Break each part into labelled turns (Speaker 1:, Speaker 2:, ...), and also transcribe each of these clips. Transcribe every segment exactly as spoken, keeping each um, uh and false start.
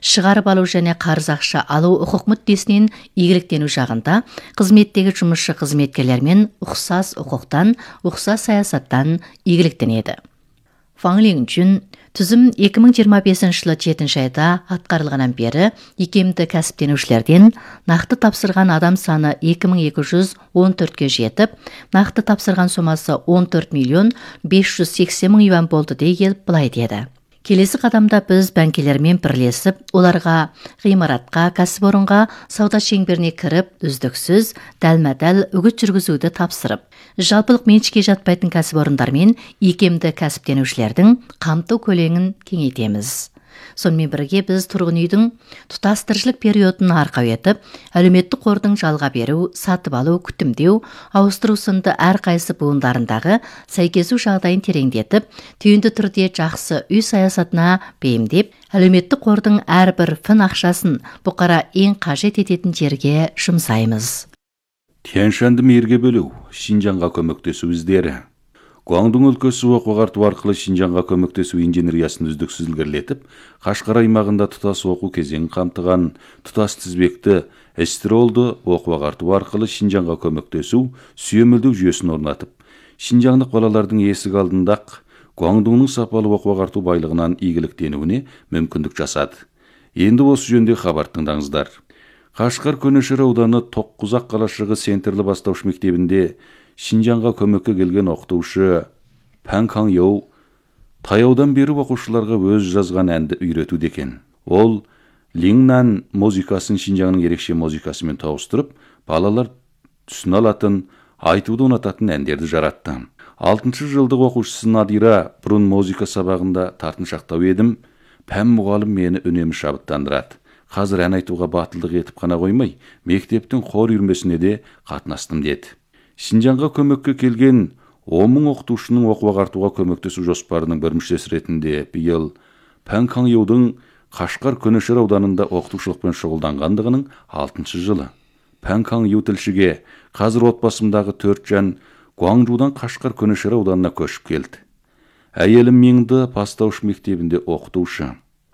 Speaker 1: шығарып алу және қарыз ақша алу құқық мүддесінен игіліктену жағында қызметтегі жұмысшы қызметкерлермен ұқсас құқықтан, ұқсас саясаттан игіліктенеді. Фан Линgjun түзім екі мың жиырма бесінші жылы жетінші айда атқарылғаннан бері икемді кәсіптенушілерден нақты тапсырған адам саны екі мың екі жүз он төртке жетіп, нақты тапсырған сомасы он төрт миллион бес жүз сексен мың юан болды дей келіп былай деді. Келесі қадамда біз бәңкелермен бірлесіп, оларға ғимаратқа, кәсіпорынға, сауда шеңберіне кіріп, үздіксіз, дәлме-дәл үгіт жүргізуді тапсырып, жалпылық меншікке жатпайтын кәсіпорындармен икемді кәсіптенушілердің қамту көлемін кеңейтеміз. Сонымен бірге біз тұрғын үйдің тұтас тіршілік периодын арқау етіп, әлеуметтік қордың жалға беру, сатып алу, күтімдеу, ауыстыру сынды әрқайсы буындарындағы сәйкесу жағдайын тереңдетіп, түйінді түрде жақсы үй саясатына бейімдеп, әлеуметтік қордың әрбір фін ақшасын бұқара ең қажет ететін жерге жұмсаймыз.
Speaker 2: Тянь-Шаньды мейірге бөлу, Шинжаңға көмектесу іздері. Гуандун өлкөсі оқу-ағарту арқылы Шинжаңға көмектесу инженериясын үздіксіз ілгерілетіп, Қашқар аймағында тұтас оқу кезеңін қамтыған тұтас тізбекті эстролды оқу-ағарту арқылы Шинжаңға көмектесу сүйемелдеу жүйесін орнатып, Шинжаңдық балалардың есік алдындақ Гуандунның сапалы оқу-ағарту байлығынан игіліктенуіне мүмкіндік жасады. Енді осы жөнде хабар тыңдаңыздар. Қашқар Көнешер ауданы Тоққұзақ қалашығы Центрлі бастауыш мектебінде Шинжаңға көмекке келген оқытушы Пан Кан Йоу таяудан бері оқушыларға өз жазған әнді үйретуде екен. Ол Лиңнан музыкасын Шинжаңның ерекше музыкасымен тоғыстырып, балалар түсін алатын, айтуды ұнататын әндерді жаратты. алтыншы жылдық оқушысы Надира бұрын музыка сабағында тартыншақтау едім, Пән мұғалім мені үнемі шабыттандырады. Қазір ән айтуға батылдық етіп қана қоймай, мектептің хор үйірмесіне де қатынастым деді. Шинжаңға көмекке келген он мың оқытушының оқу-ағартуға көмектесу жоспарының бір мүшесі ретінде биыл Пан Кан Йоудың Қашқар Көнешер ауданында оқытушылықпен шұғылданғандығының алтыншы жылы. Пан Кан Йоу тілшіге қазір отбасымдағы төрт жан Гуаңжудан Қашқар Көнешер ауданына көшіп келді. Әйелім Меңді бастауыш мектебінде оқытушы.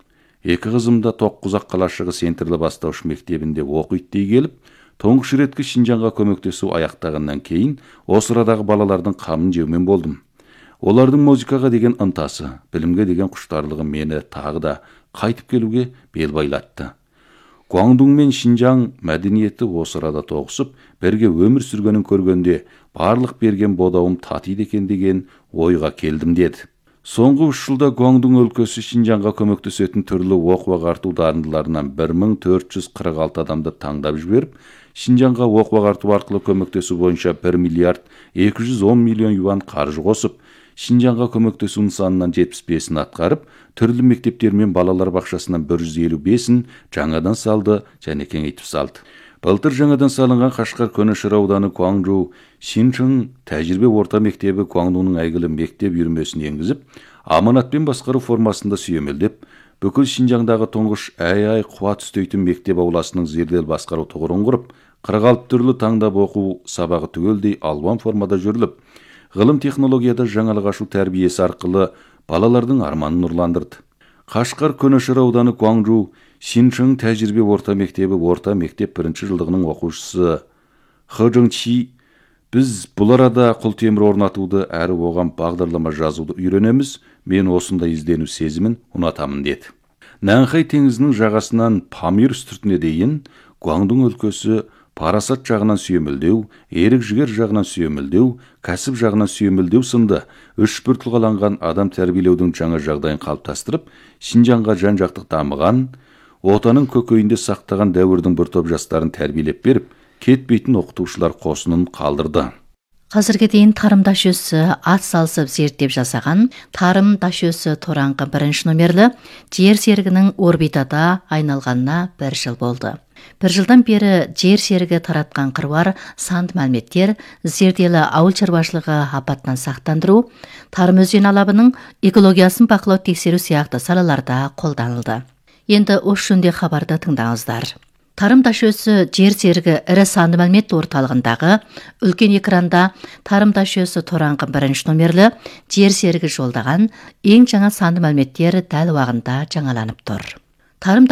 Speaker 2: Екі қызым да Тоққұзақ қалашығы Центрлі бастауыш мектебінде оқиды дей келіп, тұңғыш реткі Шинжаңға көмектесу аяқтағаннан кейін, осы арадағы балалардың қамын жеумен болдым. Олардың музыкаға деген ынтасы, білімге деген құштарлығы мені тағы да қайтып келуге бел байлатты. Гуандун мен Шинжаң мәдениеті осы арада тоғысып, бірге өмір сүргенін көргенде, барлық берген бодауым татиды екен деген ойға келдім деді. Соңғы үш жылда Гуандун өлкөсі Шинжаңға көмектесетін түрлі оқу-ағарту дарындыларынан бір мың төрт жүз қырық алты адамды таңдап жіберіп, Шинжаңға оқу-ағарту арқылы көмектесу бойынша бір миллиард екі жүз он миллион юан қаржы қосып, Шинжаңға көмектесу нысанынан жетпіс бесін атқарып, түрлі мектептер мен балалар бақшасынан бір жүз елу бесін жаңадан салды және кеңейтіп салды. Былтыр жаңадан салынған Қашқар Көнешер ауданы Гуаңжу Шинчың тәжірибе орта мектебі Гуаңдунның әйгілі мектеп үйірмесін енгізіп, аманатпен басқару формасында сүйемелдеп, бүкіл Шинжаңдағы тұңғыш ай-ай қуат үстейтін мектеп ауласының зерделі басқару тұғырын құрып, қырық алты түрлі таңдап оқу сабағы түгелдей алуан формада жүріліп, ғылым технологияда жаңалық ашу тәрбиесі арқылы балалардың арманын нұрландырды. Қашқар Көнешер ауданы Гуаңжу Шинчың тәжірибе орта мектебі орта мектеп бірінші жылдығының оқушысы Хы Жыңчи, біз бұл арада құлтемір орнатуды әрі оған бағдарлама жазуды үйренеміз, мен осындай іздену сезімін ұнатамын деді. Нанхай теңізінің жағасынан Памир үстіртіне дейін Гуандун өлкөсі парасат жағынан сүйемелдеу, ерік жігер жағынан сүйемелдеу, кәсіп жағынан сүйемелдеу сынды үш бір тұлғаланған адам тәрбиелеудің жаңа жағдайын қалыптастырып, Шинжаңға жан-жақтық дамыған, отаның көкейінде сақтаған дәуірдің бір топ жастарын тәрбиелеп беріп, кетпейтін оқытушылар қосынын қалдырды.
Speaker 1: Қазірге дейін тарым дашөсі ат салысып зерттеп жасаған тарым дашөсі тораңқы бірінші номерлі жер серігінің орбитада айналғанына бір жыл болды. Бір жылдан бері жер серігі таратқан қыруар санд мәліметтер зерделі ауыл шаруашылығы апаттан сақтандыру, тарым өзен алабының экологиясын бақылау тексеру сияқты салаларда қолданылды. Енді осы жөнде хабарды тыңдаңыздар. Тарым дашөсі жер серігі ірі санды мәлімет орталығындағы үлкен экранда тарым дашөсі тораңқы бірінші номерлі жер серігі жолдаған ең жаңа санды мәліметтер дәл уақытында жаңаланып тұр. Тарым